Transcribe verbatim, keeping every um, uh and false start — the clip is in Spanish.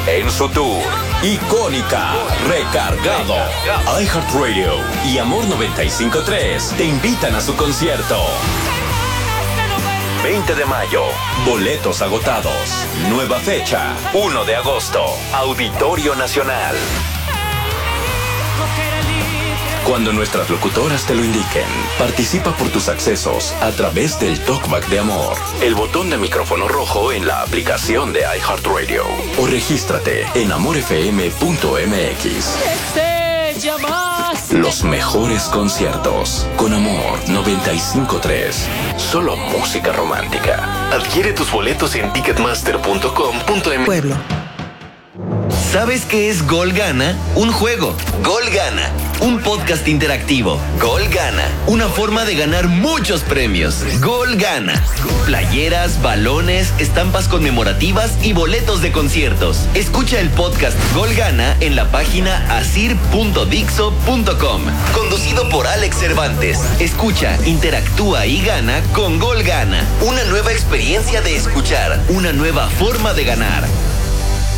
en su tour Icónica Recargado. iHeartRadio y Amor noventa y cinco punto tres te invitan a su concierto. veinte de mayo, boletos agotados. Nueva fecha, primero de agosto, Auditorio Nacional. Cuando nuestras locutoras te lo indiquen, participa por tus accesos a través del Talkback de Amor, el botón de micrófono rojo en la aplicación de iHeartRadio, o regístrate en amor f m punto m x. Los mejores conciertos con Amor noventa y cinco punto tres. Solo música romántica. Adquiere tus boletos en ticketmaster punto com punto m x. Pueblo. ¿Sabes qué es Gol Gana? Un juego. Gol Gana. Un podcast interactivo. Gol Gana. Una forma de ganar muchos premios. Gol Gana. Playeras, balones, estampas conmemorativas y boletos de conciertos. Escucha el podcast Gol Gana en la página asir punto dixo punto com. Conducido por Alex Cervantes. Escucha, interactúa y gana con Gol Gana. Una nueva experiencia de escuchar. Una nueva forma de ganar.